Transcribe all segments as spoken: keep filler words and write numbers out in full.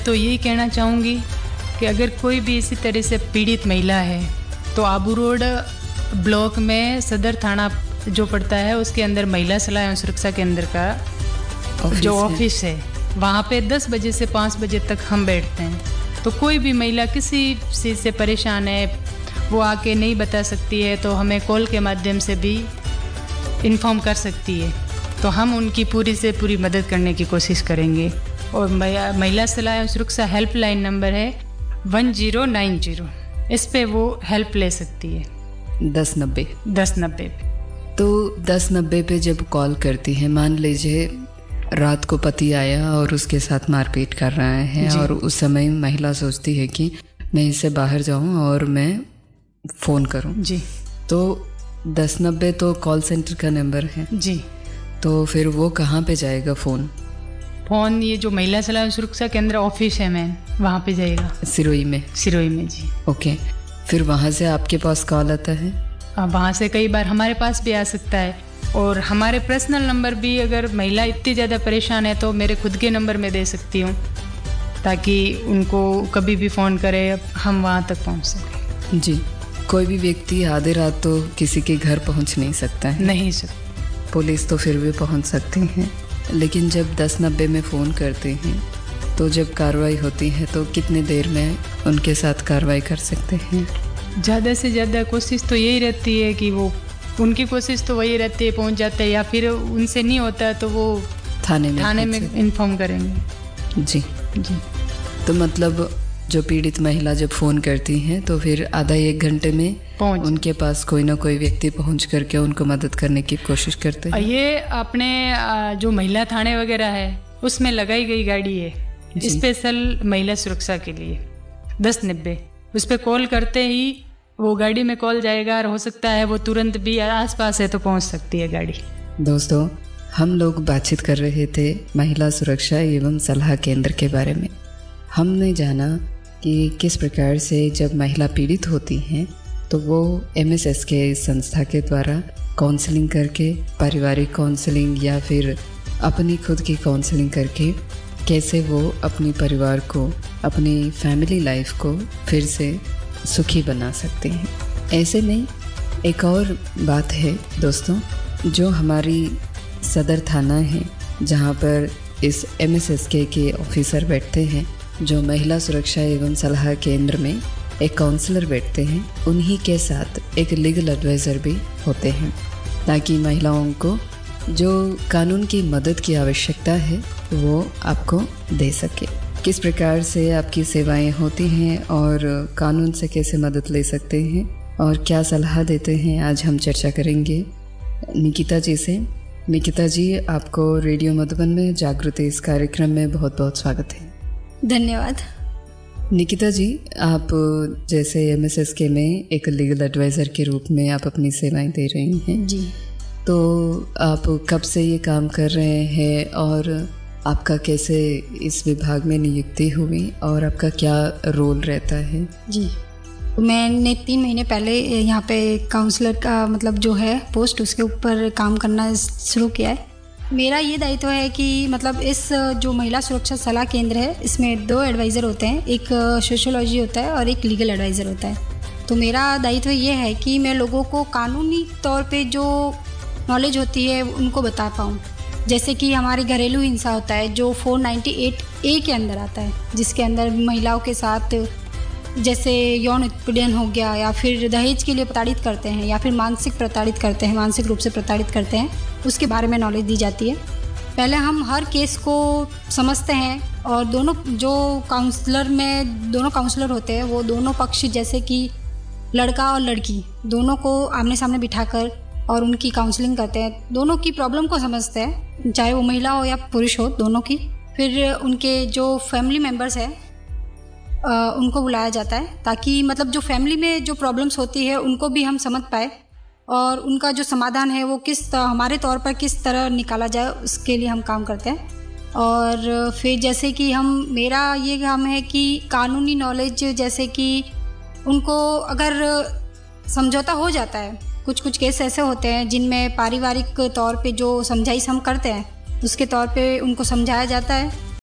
तो यही कहना चाहूँगी कि अगर कोई भी इसी तरह से पीड़ित महिला है तो आबू रोड ब्लॉक में सदर थाना जो पड़ता है उसके अंदर महिला सलाह एवं सुरक्षा केंद्र का जो ऑफिस है वहाँ पे दस बजे से पाँच बजे तक हम बैठते हैं। तो कोई भी महिला किसी चीज़ से परेशान है वो आके नहीं बता सकती है तो हमें कॉल के माध्यम से भी इन्फॉर्म कर सकती है, तो हम उनकी पूरी से पूरी मदद करने की कोशिश करेंगे। और महिला सलाह एवं सुरक्षा हेल्पलाइन नंबर है वन जीरो नाइन जीरो, इस पे वो हेल्प ले सकती है। दस नब्बे दस नब्बे तो दस नब्बे पे जब कॉल करती है, मान लीजिए रात को पति आया और उसके साथ मारपीट कर रहा है और उस समय महिला सोचती है कि मैं इससे बाहर जाऊं और मैं फ़ोन करूं जी, तो दस नब्बे तो कॉल सेंटर का नंबर है जी। तो फिर वो कहाँ पे जाएगा फ़ोन? फ़ोन ये जो महिला सलाह सुरक्षा केंद्र ऑफिस है मैन वहाँ पे जाएगा, सिरोही में। सिरोही में जी। ओके, फिर वहाँ से आपके पास कॉल आता है? वहाँ से कई बार हमारे पास भी आ सकता है और हमारे पर्सनल नंबर भी अगर महिला इतनी ज़्यादा परेशान है तो मेरे खुद के नंबर में दे सकती हूँ ताकि उनको कभी भी फ़ोन करे हम वहाँ तक पहुँच सकें। जी, कोई भी व्यक्ति आधी रात तो किसी के घर पहुँच नहीं सकता है। नहीं सर, पुलिस तो फिर भी पहुँच सकती हैं, लेकिन जब दस नब्बे में फ़ोन करते हैं तो जब कार्रवाई होती है तो कितने देर में उनके साथ कार्रवाई कर सकते हैं? ज़्यादा से ज़्यादा कोशिश तो यही रहती है कि वो उनकी कोशिश तो वही रहती है पहुंच जाते हैं, या फिर उनसे नहीं होता तो वो थाने में थाने में इन्फॉर्म करेंगे। जी जी। तो मतलब जो पीड़ित महिला जब फ़ोन करती हैं तो फिर आधा एक घंटे में पहुंच उनके पास कोई ना कोई व्यक्ति पहुंच करके उनको मदद करने की कोशिश करते हैं। ये अपने जो महिला थाने वगैरह है उसमें लगाई गई गाड़ी है स्पेशल महिला सुरक्षा के लिए दस नब्बे, उस पर कॉल करते ही वो गाड़ी में कॉल जाएगा और हो सकता है वो तुरंत भी आसपास है तो पहुंच सकती है गाड़ी। दोस्तों, हम लोग बातचीत कर रहे थे महिला सुरक्षा एवं सलाह केंद्र के बारे में। हमने जाना कि किस प्रकार से जब महिला पीड़ित होती हैं तो वो एम एस एस के संस्था के द्वारा काउंसलिंग करके, पारिवारिक काउंसलिंग या फिर अपनी खुद की काउंसलिंग करके कैसे वो अपनी परिवार को, अपनी फैमिली लाइफ को फिर से सुखी बना सकते हैं। ऐसे में एक और बात है दोस्तों, जो हमारी सदर थाना है जहाँ पर इस एम एस एस के के ऑफिसर बैठते हैं, जो महिला सुरक्षा एवं सलाह केंद्र में एक काउंसलर बैठते हैं, उन्हीं के साथ एक लीगल एडवाइज़र भी होते हैं ताकि महिलाओं को जो कानून की मदद की आवश्यकता है वो आपको दे सके। किस प्रकार से आपकी सेवाएं होती हैं और कानून से कैसे मदद ले सकते हैं और क्या सलाह देते हैं, आज हम चर्चा करेंगे निकिता जी से। निकिता जी, आपको रेडियो मधुबन में जागृति इस कार्यक्रम में बहुत बहुत स्वागत है। धन्यवाद। निकिता जी, आप जैसे एम एस एस के में एक लीगल एडवाइज़र के रूप में आप अपनी सेवाएं दे रही हैं जी, तो आप कब से ये काम कर रहे हैं और आपका कैसे इस विभाग में नियुक्ति हुई और आपका क्या रोल रहता है? जी, मैंने तीन महीने पहले यहाँ पे काउंसलर का मतलब जो है पोस्ट, उसके ऊपर काम करना शुरू किया है। मेरा ये दायित्व है कि मतलब इस जो महिला सुरक्षा सलाह केंद्र है इसमें दो एडवाइज़र होते हैं, एक सोशियोलॉजी होता है और एक लीगल एडवाइज़र होता है। तो मेरा दायित्व ये है कि मैं लोगों को कानूनी तौर पे जो नॉलेज होती है उनको बता पाऊँ। जैसे कि हमारी घरेलू हिंसा होता है जो चार सौ अट्ठानवे ए के अंदर आता है, जिसके अंदर महिलाओं के साथ जैसे यौन उत्पीड़न हो गया या फिर दहेज के लिए प्रताड़ित करते हैं या फिर मानसिक प्रताड़ित करते हैं, मानसिक रूप से प्रताड़ित करते हैं, उसके बारे में नॉलेज दी जाती है। पहले हम हर केस को समझते हैं और दोनों जो काउंसलर में दोनों काउंसलर होते हैं वो दोनों पक्ष जैसे कि लड़का और लड़की दोनों को आमने सामने बिठाकर और उनकी काउंसलिंग करते हैं, दोनों की प्रॉब्लम को समझते हैं, चाहे वो महिला हो या पुरुष हो, दोनों की। फिर उनके जो फैमिली मेम्बर्स हैं उनको बुलाया जाता है ताकि मतलब जो फैमिली में जो प्रॉब्लम्स होती है उनको भी हम समझ पाए और उनका जो समाधान है वो किस हमारे तौर पर किस तरह निकाला जाए, उसके लिए हम काम करते हैं। और फिर जैसे कि हम मेरा ये काम है कि कानूनी नॉलेज, जैसे कि उनको अगर समझौता हो जाता है, कुछ कुछ केस ऐसे होते हैं जिनमें पारिवारिक तौर पे जो समझाइश हम करते हैं उसके तौर पे उनको समझाया जाता है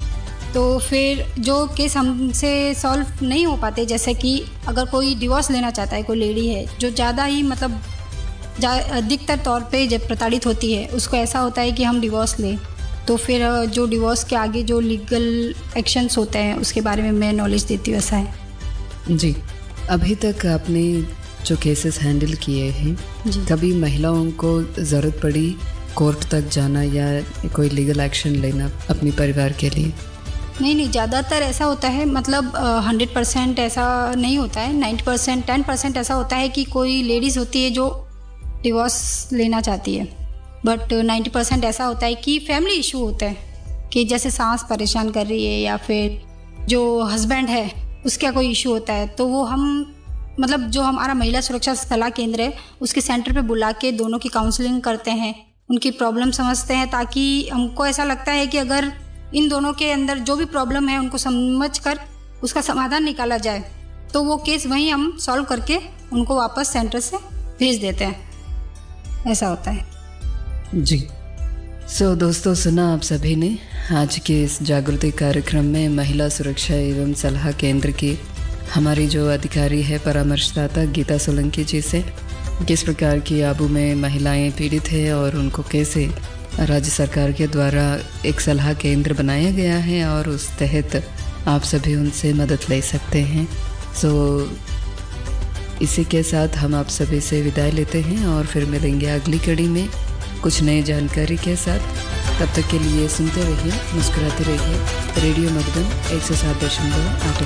तो फिर जो केस हमसे सॉल्व नहीं हो पाते, जैसे कि अगर कोई डिवोर्स लेना चाहता है, कोई लेडी है जो ज़्यादा ही मतलब अधिकतर तौर पे जब प्रताड़ित होती है, उसको ऐसा होता है कि हम डिवोर्स लें, तो फिर जो डिवोर्स के आगे जो लीगल एक्शंस होते हैं उसके बारे में मैं नॉलेज देती हूँ। ऐसा है जी। अभी तक आपने जो केसेस हैंडल किए हैं, कभी महिलाओं को ज़रूरत पड़ी कोर्ट तक जाना या कोई लीगल एक्शन लेना अपने परिवार के लिए? नहीं नहीं, ज़्यादातर ऐसा होता है, मतलब हंड्रेड परसेंट ऐसा नहीं होता है, नाइन्टी परसेंट टेन परसेंट ऐसा होता है कि कोई लेडीज़ होती है जो डिवोर्स लेना चाहती है, बट नाइन्टी परसेंट ऐसा होता है कि फैमिली इशू होता है, कि जैसे सास परेशान कर रही है या फिर जो हस्बैंड है उसका कोई इशू होता है, तो वो हम मतलब जो हमारा महिला सुरक्षा सलाह केंद्र है उसके सेंटर पे बुला के दोनों की काउंसलिंग करते हैं, उनकी प्रॉब्लम समझते हैं, ताकि हमको ऐसा लगता है कि अगर इन दोनों के अंदर जो भी प्रॉब्लम है उनको समझ कर उसका समाधान निकाला जाए, तो वो केस वहीं हम सॉल्व करके उनको वापस सेंटर से भेज देते हैं। ऐसा होता है जी। सो so, दोस्तों, सुना आप सभी ने आज के इस जागृति कार्यक्रम में महिला सुरक्षा एवं सलाह केंद्र की हमारी जो अधिकारी है परामर्शदाता गीता सोलंकी जी से किस प्रकार की आबू में महिलाएं पीड़ित है और उनको कैसे राज्य सरकार के द्वारा एक सलाह केंद्र बनाया गया है और उस तहत आप सभी उनसे मदद ले सकते हैं। सो so, इसी के साथ हम आप सभी से विदाई लेते हैं और फिर मिलेंगे अगली कड़ी में कुछ नई जानकारी के साथ। तब तक के लिए सुनते रहिए, मुस्कुराते रहिए। रेडियो मधुबन एक सौ सात दशमलव आठ